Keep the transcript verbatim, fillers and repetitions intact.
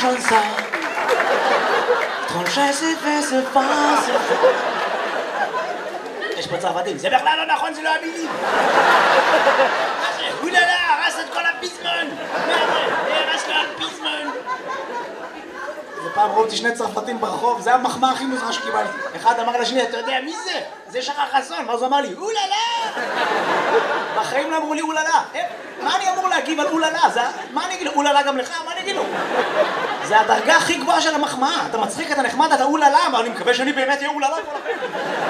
comme ça. Ton chat se fait se passe. יש פה צרפתים, זה בכלל לא נכון, זה לא המילים. אוללה, הרס את כל הפיזמון. מה זה? הרס כל הפיזמון. זה פעם ראו אותי שני צרפתים ברחוב, זה המחמאה הכי מוזרה שקיבלתי. אחד אמר לשני, אתה יודע מי זה? זה שחר חסון. ואז הוא אמר לי, אוללה! בחיים לא אמרו לי אוללה. מה אני אמור להגיב על אוללה? מה אני אגיד לו? אוללה גם לך? מה אני אגיד לו? זה הדרגה הכי גבוהה של המחמאה. אתה מצחיק, אתה נחמד, אתה אוללה, אבל אני מקווה שאני באמת אהיה אוללה כל החיים.